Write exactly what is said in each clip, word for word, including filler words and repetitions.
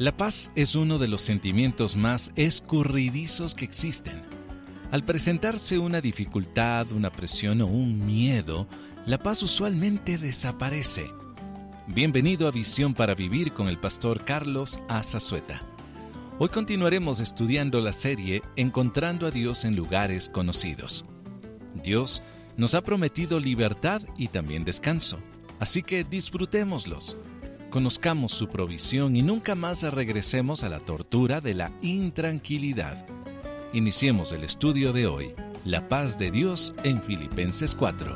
La paz es uno de los sentimientos más escurridizos que existen. Al presentarse una dificultad, una presión o un miedo, la paz usualmente desaparece. Bienvenido a Visión para Vivir con el pastor Carlos Azazueta. Hoy continuaremos estudiando la serie Encontrando a Dios en lugares conocidos. Dios nos ha prometido libertad y también descanso, así que disfrutémoslos. Conozcamos su provisión y nunca más regresemos a la tortura de la intranquilidad. Iniciemos el estudio de hoy, la paz de Dios en Filipenses cuatro.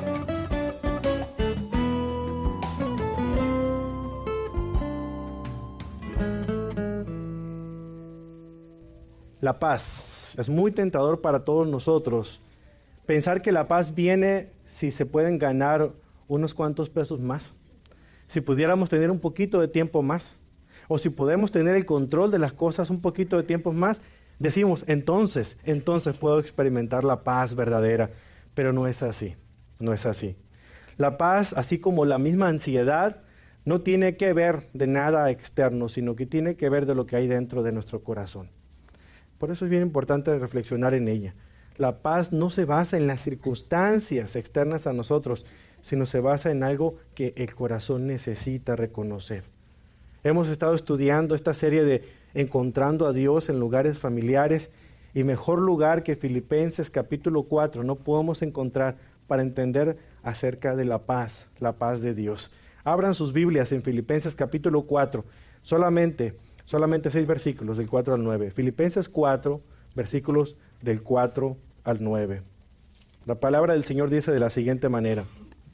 La paz. Es muy tentador para todos nosotros pensar que la paz viene si se pueden ganar unos cuantos pesos más, si pudiéramos tener un poquito de tiempo más, o si podemos tener el control de las cosas un poquito de tiempo más, decimos, entonces, entonces puedo experimentar la paz verdadera. Pero no es así, no es así. La paz, así como la misma ansiedad, no tiene que ver de nada externo, sino que tiene que ver de lo que hay dentro de nuestro corazón. Por eso es bien importante reflexionar en ella. La paz no se basa en las circunstancias externas a nosotros, sino se basa en algo que el corazón necesita reconocer. Hemos estado estudiando esta serie de Encontrando a Dios en lugares familiares, y mejor lugar que Filipenses capítulo cuatro no podemos encontrar para entender acerca de la paz, la paz de Dios. Abran sus Biblias en Filipenses capítulo cuatro, solamente, solamente seis versículos del cuatro al nueve. Filipenses cuatro, versículos del cuatro al nueve. La palabra del Señor dice de la siguiente manera: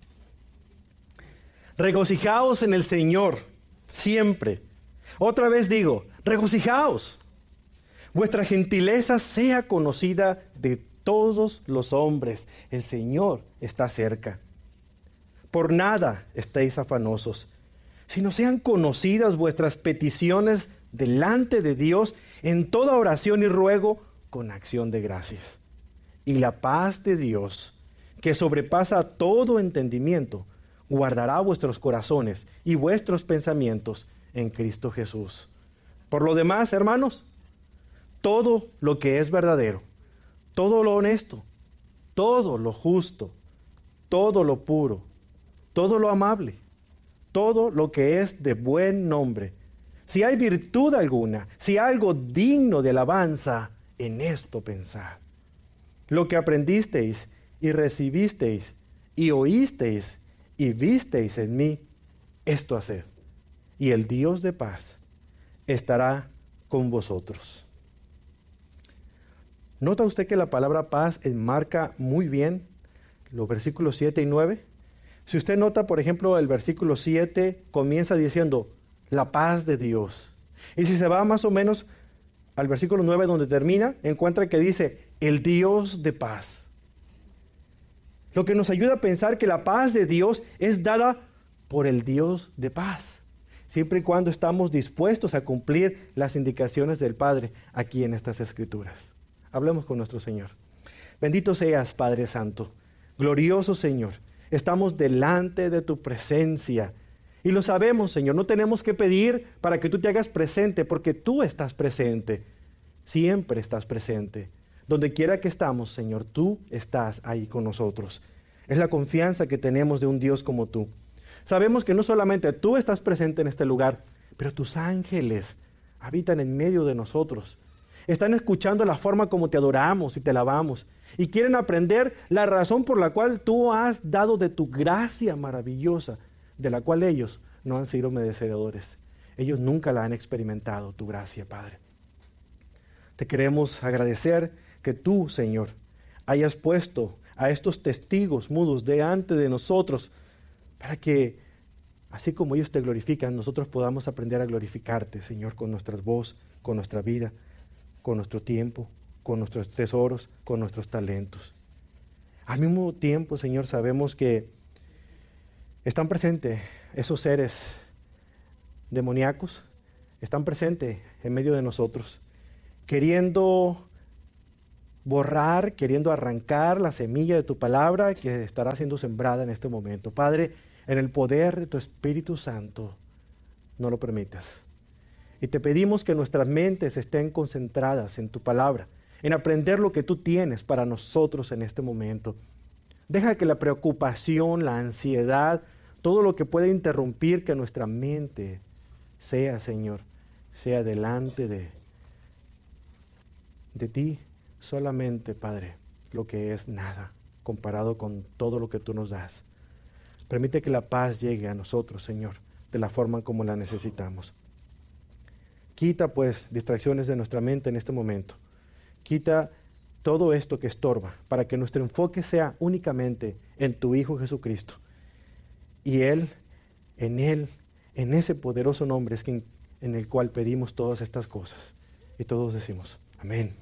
regocijaos en el Señor siempre. Otra vez digo, regocijaos. Vuestra gentileza sea conocida de todos los hombres. El Señor está cerca. Por nada estéis afanosos, sino sean conocidas vuestras peticiones delante de Dios en toda oración y ruego con acción de gracias. Y la paz de Dios, que sobrepasa todo entendimiento, guardará vuestros corazones y vuestros pensamientos en Cristo Jesús. Por lo demás, hermanos, todo lo que es verdadero, todo lo honesto, todo lo justo, todo lo puro, todo lo amable, todo lo que es de buen nombre, si hay virtud alguna, si hay algo digno de alabanza, en esto pensad. Lo que aprendisteis y recibisteis y oísteis y visteis en mí, esto haced, y el Dios de paz estará con vosotros. ¿Nota usted que la palabra paz enmarca muy bien los versículos siete y nueve? Si usted nota, por ejemplo, el versículo siete comienza diciendo, la paz de Dios. Y si se va más o menos al versículo nueve donde termina, encuentra que dice, el Dios de paz. Lo que nos ayuda a pensar que la paz de Dios es dada por el Dios de paz, siempre y cuando estamos dispuestos a cumplir las indicaciones del Padre aquí en estas Escrituras. Hablemos con nuestro Señor. Bendito seas, Padre Santo, glorioso Señor. Estamos delante de tu presencia y lo sabemos, Señor. No tenemos que pedir para que tú te hagas presente, porque tú estás presente. Siempre estás presente. Donde quiera que estamos, Señor, tú estás ahí con nosotros. Es la confianza que tenemos de un Dios como tú. Sabemos que no solamente tú estás presente en este lugar, pero tus ángeles habitan en medio de nosotros. Están escuchando la forma como te adoramos y te alabamos. Y quieren aprender la razón por la cual tú has dado de tu gracia maravillosa, de la cual ellos no han sido merecedores. Ellos nunca la han experimentado, tu gracia, Padre. Te queremos agradecer que tú, Señor, hayas puesto a estos testigos mudos delante de nosotros para que, así como ellos te glorifican, nosotros podamos aprender a glorificarte, Señor, con nuestras voz, con nuestra vida, con nuestro tiempo, con nuestros tesoros, con nuestros talentos. Al mismo tiempo, Señor, sabemos que están presentes esos seres demoníacos, están presentes en medio de nosotros, queriendo borrar, queriendo arrancar la semilla de tu palabra que estará siendo sembrada en este momento. Padre, en el poder de tu Espíritu Santo, no lo permitas. Y te pedimos que nuestras mentes estén concentradas en tu palabra, en aprender lo que tú tienes para nosotros en este momento. Deja que la preocupación, la ansiedad, todo lo que pueda interrumpir que nuestra mente sea, Señor, sea delante de, de ti solamente, Padre, lo que es nada comparado con todo lo que tú nos das. Permite que la paz llegue a nosotros, Señor, de la forma como la necesitamos. Quita, pues, distracciones de nuestra mente en este momento. Quita todo esto que estorba, para que nuestro enfoque sea únicamente en tu Hijo Jesucristo. Y Él, en Él, en ese poderoso nombre es quien, en el cual pedimos todas estas cosas. Y todos decimos, amén.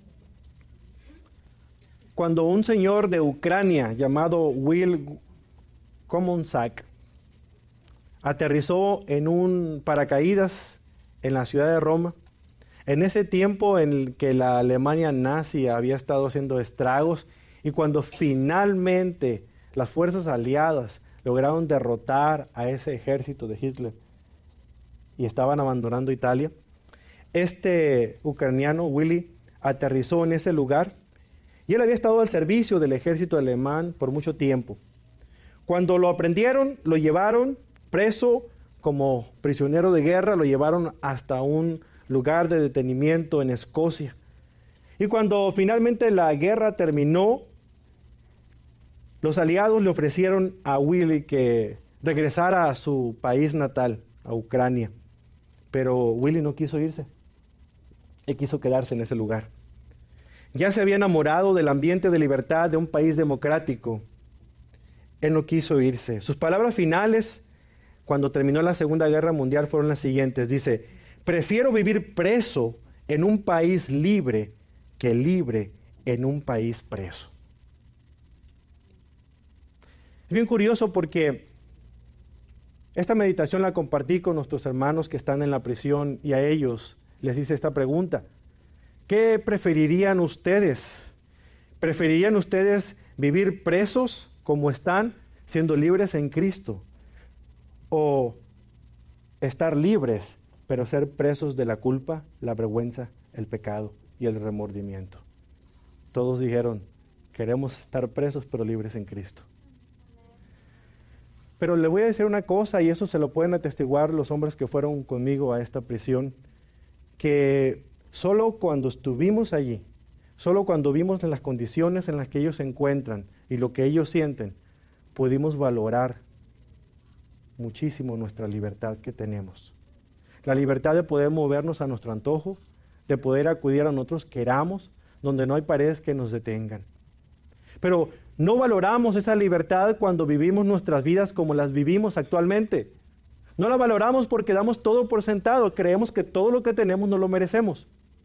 Cuando un señor de Ucrania llamado Will Komonsak aterrizó en un paracaídas en la ciudad de Roma, en ese tiempo en que la Alemania nazi había estado haciendo estragos, y cuando finalmente las fuerzas aliadas lograron derrotar a ese ejército de Hitler y estaban abandonando Italia, este ucraniano, Willy, aterrizó en ese lugar, y él había estado al servicio del ejército alemán por mucho tiempo. Cuando lo aprendieron, lo llevaron preso como prisionero de guerra, lo llevaron hasta un lugar de detenimiento en Escocia. Y cuando finalmente la guerra terminó, los aliados le ofrecieron a Willy que regresara a su país natal, a Ucrania. Pero Willy no quiso irse. Él quiso quedarse en ese lugar. Ya se había enamorado del ambiente de libertad de un país democrático. Él no quiso irse. Sus palabras finales, cuando terminó la Segunda Guerra Mundial, fueron las siguientes. Dice, prefiero vivir preso en un país libre que libre en un país preso. Es bien curioso porque esta meditación la compartí con nuestros hermanos que están en la prisión, y a ellos les hice esta pregunta. ¿Qué preferirían ustedes? ¿Preferirían ustedes vivir presos como están, siendo libres en Cristo? ¿O estar libres, pero ser presos de la culpa, la vergüenza, el pecado y el remordimiento? Todos dijeron, queremos estar presos, pero libres en Cristo. Pero le voy a decir una cosa, y eso se lo pueden atestiguar los hombres que fueron conmigo a esta prisión, que solo cuando estuvimos allí, solo cuando vimos las condiciones en las que ellos se encuentran y lo que ellos sienten, pudimos valorar muchísimo nuestra libertad que tenemos. La libertad de poder movernos a nuestro antojo, de poder acudir a donde nosotros queramos, donde no hay paredes que nos detengan. Pero no valoramos esa libertad cuando vivimos nuestras vidas como las vivimos actualmente. No la valoramos porque damos todo por sentado, creemos que todo lo que tenemos no lo merecemos.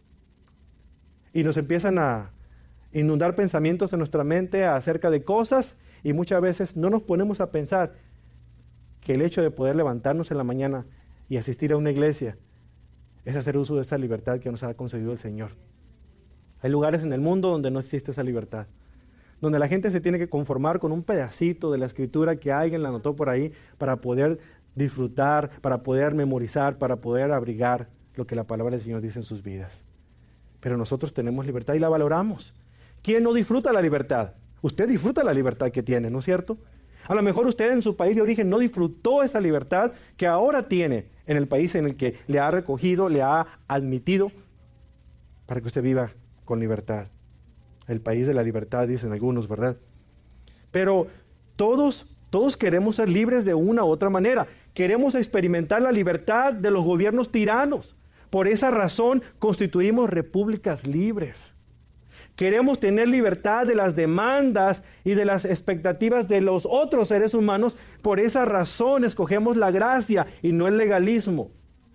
Y nos empiezan a inundar pensamientos en nuestra mente acerca de cosas, y muchas veces no nos ponemos a pensar que el hecho de poder levantarnos en la mañana y asistir a una iglesia es hacer uso de esa libertad que nos ha concedido el Señor. Hay lugares en el mundo donde no existe esa libertad, donde la gente se tiene que conformar con un pedacito de la escritura que alguien la anotó por ahí para poder disfrutar, para poder memorizar, para poder abrigar lo que la palabra del Señor dice en sus vidas. Pero nosotros tenemos libertad y la valoramos. ¿Quién no disfruta la libertad? Usted disfruta la libertad que tiene, ¿no es cierto? A lo mejor usted en su país de origen no disfrutó esa libertad que ahora tiene en el país en el que le ha recogido, le ha admitido para que usted viva con libertad. El país de la libertad, dicen algunos, ¿verdad? Pero todos, todos queremos ser libres de una u otra manera. Queremos experimentar la libertad de los gobiernos tiranos. Por esa razón constituimos repúblicas libres. Queremos tener libertad de las demandas y de las expectativas de los otros seres humanos. Por esa razón escogemos la gracia y no el legalismo.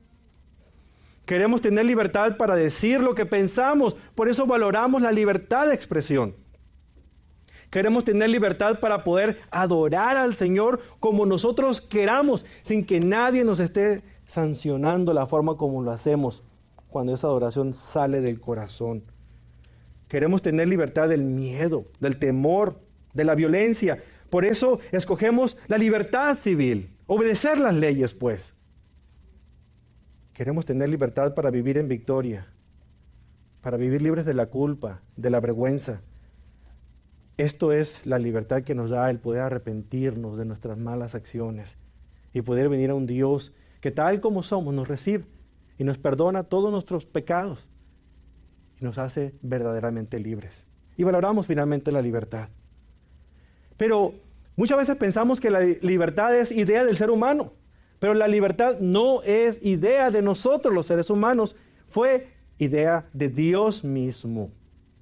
Queremos tener libertad para decir lo que pensamos. Por eso valoramos la libertad de expresión. Queremos tener libertad para poder adorar al Señor como nosotros queramos, sin que nadie nos esté sancionando la forma como lo hacemos cuando esa adoración sale del corazón. Queremos tener libertad del miedo, del temor, de la violencia. Por eso escogemos la libertad civil, obedecer las leyes, pues. Queremos tener libertad para vivir en victoria, para vivir libres de la culpa, de la vergüenza. Esto es la libertad que nos da el poder arrepentirnos de nuestras malas acciones y poder venir a un Dios que tal como somos nos recibe y nos perdona todos nuestros pecados y nos hace verdaderamente libres. Y valoramos finalmente la libertad. Pero muchas veces pensamos que la libertad es idea del ser humano, pero la libertad no es idea de nosotros los seres humanos, fue idea de Dios mismo.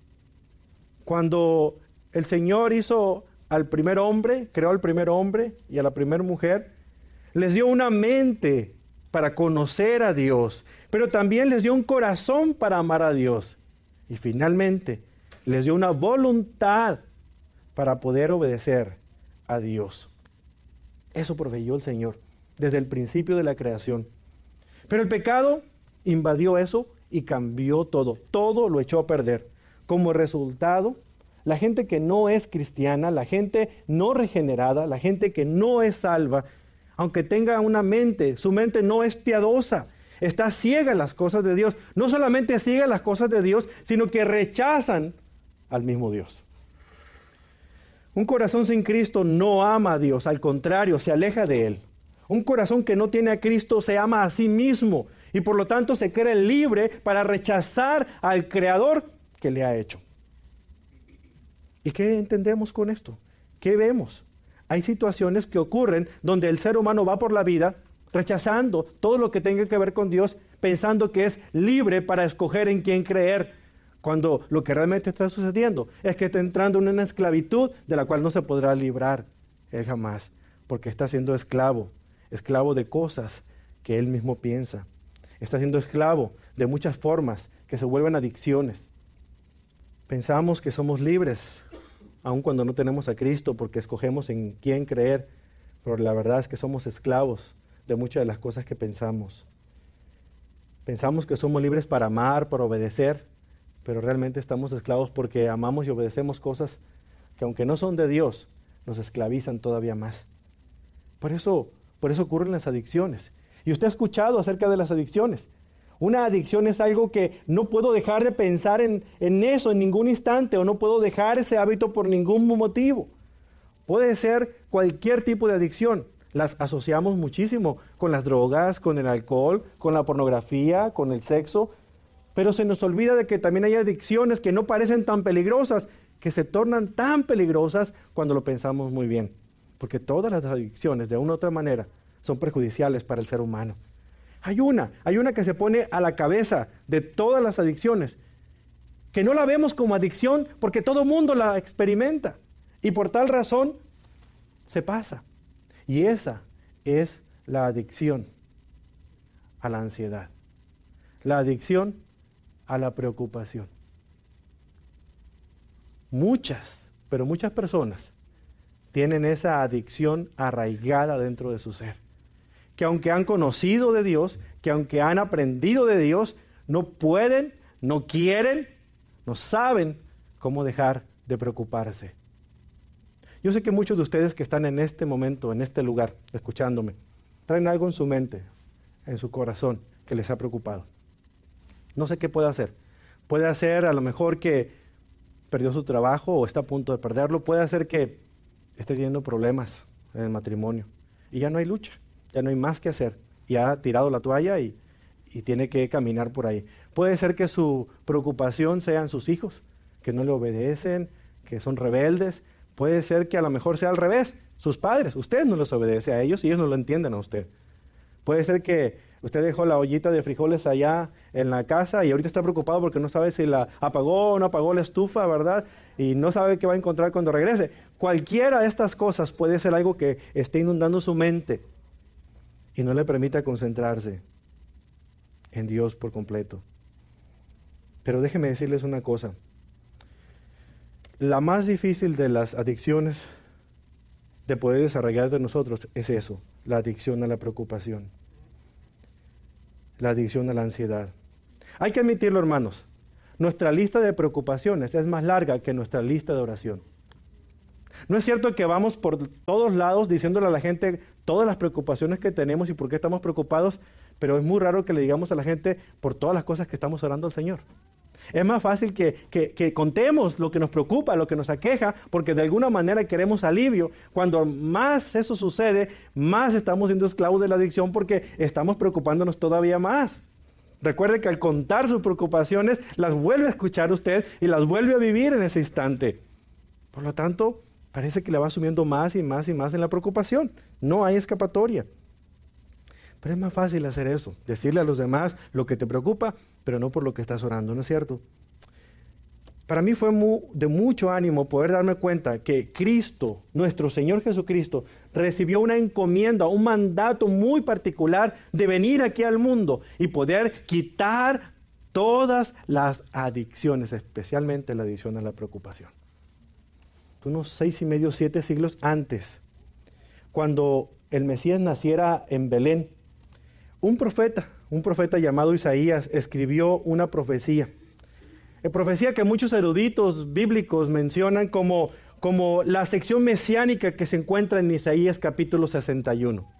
Cuando el Señor hizo al primer hombre, creó al primer hombre y a la primera mujer, les dio una mente para conocer a Dios, pero también les dio un corazón para amar a Dios. Y finalmente, les dio una voluntad para poder obedecer a Dios. Eso proveyó el Señor desde el principio de la creación. Pero el pecado invadió eso y cambió todo. Todo lo echó a perder. Como resultado, la gente que no es cristiana, la gente no regenerada, la gente que no es salva, aunque tenga una mente, su mente no es piadosa, está ciega a las cosas de Dios. No solamente ciega a las cosas de Dios, sino que rechazan al mismo Dios. Un corazón sin Cristo no ama a Dios, al contrario, se aleja de Él. Un corazón que no tiene a Cristo se ama a sí mismo y por lo tanto se cree libre para rechazar al Creador que le ha hecho. ¿Y qué entendemos con esto? ¿Qué vemos? Hay situaciones que ocurren donde el ser humano va por la vida rechazando todo lo que tenga que ver con Dios, pensando que es libre para escoger en quién creer, cuando lo que realmente está sucediendo es que está entrando en una esclavitud de la cual no se podrá librar él jamás, porque está siendo esclavo, esclavo de cosas que él mismo piensa. Está siendo esclavo de muchas formas que se vuelven adicciones. Pensamos que somos libres, aun cuando no tenemos a Cristo, porque escogemos en quién creer, pero la verdad es que somos esclavos de muchas de las cosas que pensamos. Pensamos que somos libres para amar, para obedecer, pero realmente estamos esclavos porque amamos y obedecemos cosas que aunque no son de Dios, nos esclavizan todavía más. Por eso, por eso ocurren las adicciones. Y usted ha escuchado acerca de las adicciones. Una adicción es algo que no puedo dejar de pensar en, en eso en ningún instante, o no puedo dejar ese hábito por ningún motivo. Puede ser cualquier tipo de adicción. Las asociamos muchísimo con las drogas, con el alcohol, con la pornografía, con el sexo, pero se nos olvida de que también hay adicciones que no parecen tan peligrosas, que se tornan tan peligrosas cuando lo pensamos muy bien. Porque todas las adicciones, de una u otra manera, son perjudiciales para el ser humano. Hay una, hay una que se pone a la cabeza de todas las adicciones, que no la vemos como adicción porque todo el mundo la experimenta y por tal razón se pasa. Y esa es la adicción a la ansiedad, la adicción a la preocupación. Muchas, pero muchas personas tienen esa adicción arraigada dentro de su ser, que aunque han conocido de Dios, que aunque han aprendido de Dios, no pueden, no quieren, no saben cómo dejar de preocuparse. Yo sé que muchos de ustedes que están en este momento, en este lugar, escuchándome, traen algo en su mente, en su corazón, que les ha preocupado. No sé qué puede hacer. Puede ser a lo mejor que perdió su trabajo o está a punto de perderlo. Puede ser que esté teniendo problemas en el matrimonio y ya no hay lucha, ya no hay más que hacer. Y ha tirado la toalla y, y tiene que caminar por ahí. Puede ser que su preocupación sean sus hijos, que no le obedecen, que son rebeldes. Puede ser que a lo mejor sea al revés, sus padres. Usted no les obedece a ellos y ellos no lo entienden a usted. Puede ser que usted dejó la ollita de frijoles allá en la casa y ahorita está preocupado porque no sabe si la apagó o no apagó la estufa, ¿verdad? Y no sabe qué va a encontrar cuando regrese. Cualquiera de estas cosas puede ser algo que esté inundando su mente y no le permita concentrarse en Dios por completo. Pero déjeme decirles una cosa. La más difícil de las adicciones de poder desarrollar de nosotros es eso, la adicción a la preocupación, la adicción a la ansiedad. Hay que admitirlo, hermanos, nuestra lista de preocupaciones es más larga que nuestra lista de oración. No es cierto que vamos por todos lados diciéndole a la gente todas las preocupaciones que tenemos y por qué estamos preocupados, pero es muy raro que le digamos a la gente por todas las cosas que estamos orando al Señor. Es más fácil que, que, que contemos lo que nos preocupa, lo que nos aqueja, porque de alguna manera queremos alivio. Cuando más eso sucede, más estamos siendo esclavos de la adicción porque estamos preocupándonos todavía más. Recuerde que al contar sus preocupaciones, las vuelve a escuchar usted y las vuelve a vivir en ese instante. Por lo tanto, parece que le va subiendo más y más y más en la preocupación. No hay escapatoria. Pero es más fácil hacer eso, decirle a los demás lo que te preocupa, pero no por lo que estás orando, ¿no es cierto? Para mí fue muy, de mucho ánimo poder darme cuenta que Cristo, nuestro Señor Jesucristo, recibió una encomienda, un mandato muy particular de venir aquí al mundo y poder quitar todas las adicciones, especialmente la adicción a la preocupación. Unos seis y medio, siete siglos antes, cuando el Mesías naciera en Belén, un profeta, un profeta llamado Isaías, escribió una profecía. La profecía que muchos eruditos bíblicos mencionan como, como la sección mesiánica que se encuentra en Isaías capítulo sesenta y uno.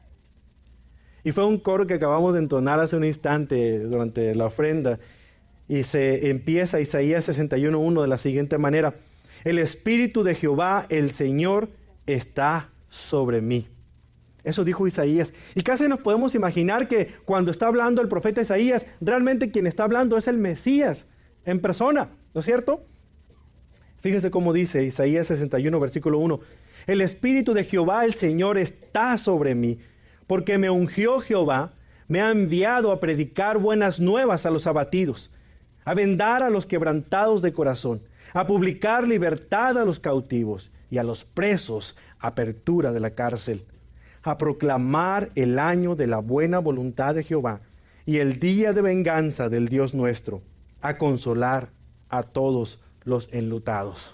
Y fue un coro que acabamos de entonar hace un instante durante la ofrenda. Y se empieza Isaías sesenta y uno uno de la siguiente manera: el Espíritu de Jehová, el Señor, está sobre mí. Eso dijo Isaías. Y casi nos podemos imaginar que cuando está hablando el profeta Isaías, realmente quien está hablando es el Mesías en persona, ¿no es cierto? Fíjese cómo dice Isaías sesenta y uno, versículo uno. El Espíritu de Jehová, el Señor, está sobre mí, porque me ungió Jehová, me ha enviado a predicar buenas nuevas a los abatidos, a vendar a los quebrantados de corazón, a publicar libertad a los cautivos y a los presos apertura de la cárcel, a proclamar el año de la buena voluntad de Jehová y el día de venganza del Dios nuestro, a consolar a todos los enlutados.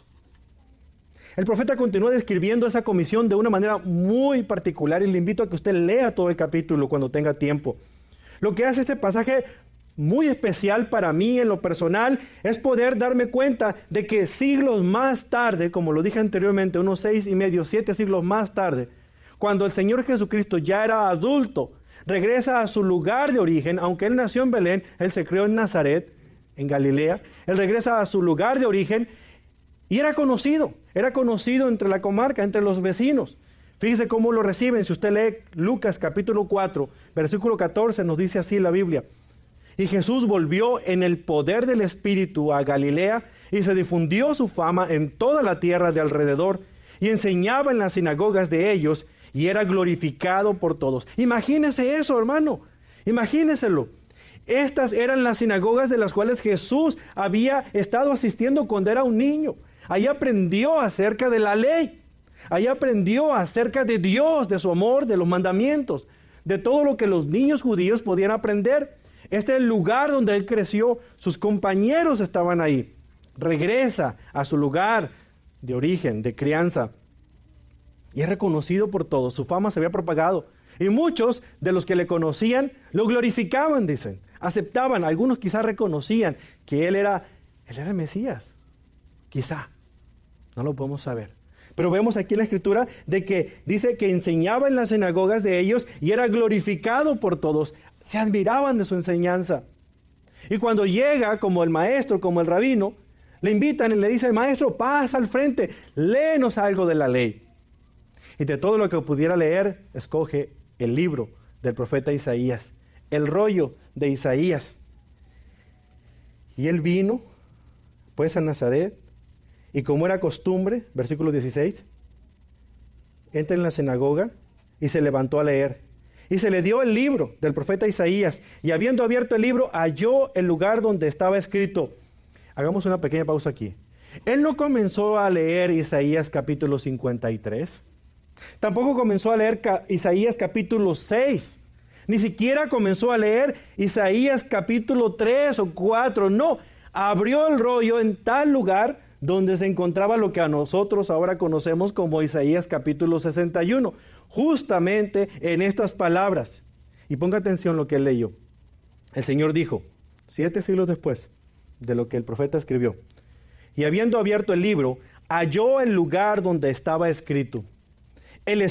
El profeta continúa describiendo esa comisión de una manera muy particular y le invito a que usted lea todo el capítulo cuando tenga tiempo. Lo que hace este pasaje muy especial para mí en lo personal es poder darme cuenta de que siglos más tarde, como lo dije anteriormente, unos seis y medio, siete siglos más tarde, cuando el Señor Jesucristo ya era adulto, regresa a su lugar de origen, aunque Él nació en Belén, Él se crió en Nazaret, en Galilea, Él regresa a su lugar de origen y era conocido, era conocido entre la comarca, entre los vecinos. Fíjese cómo lo reciben. Si usted lee Lucas capítulo cuatro, versículo catorce, nos dice así la Biblia. Y Jesús volvió en el poder del Espíritu a Galilea y se difundió su fama en toda la tierra de alrededor y enseñaba en las sinagogas de ellos y era glorificado por todos. Imagínese eso, hermano, imagíneselo. Estas eran las sinagogas de las cuales Jesús había estado asistiendo cuando era un niño. Ahí aprendió acerca de la ley. Ahí aprendió acerca de Dios, de su amor, de los mandamientos, de todo lo que los niños judíos podían aprender. Este es el lugar donde él creció. Sus compañeros estaban ahí. Regresa a su lugar de origen, de crianza. Y es reconocido por todos. Su fama se había propagado. Y muchos de los que le conocían lo glorificaban, dicen. Aceptaban. Algunos quizás reconocían que él era, él era el Mesías. Quizá. No lo podemos saber. Pero vemos aquí en la Escritura de que dice que enseñaba en las sinagogas de ellos y era glorificado por todos. Se admiraban de su enseñanza. Y cuando llega como el maestro, como el rabino, le invitan y le dicen: maestro, pasa al frente, léenos algo de la ley. Y de todo lo que pudiera leer, escoge el libro del profeta Isaías, el rollo de Isaías. Y él vino, pues, a Nazaret, y como era costumbre, versículo dieciséis, entra en la sinagoga y se levantó a leer. Y se le dio el libro del profeta Isaías, y habiendo abierto el libro, halló el lugar donde estaba escrito. Hagamos una pequeña pausa aquí. Él no comenzó a leer Isaías capítulo cincuenta y tres. Tampoco comenzó a leer ca- Isaías capítulo seis. Ni siquiera comenzó a leer Isaías capítulo tres o cuatro. No, abrió el rollo en tal lugar donde se encontraba lo que a nosotros ahora conocemos como Isaías capítulo sesenta y uno. Justamente en estas palabras. Y ponga atención lo que él leyó. El Señor dijo, siete siglos después de lo que el profeta escribió: y habiendo abierto el libro, halló el lugar donde estaba escrito: el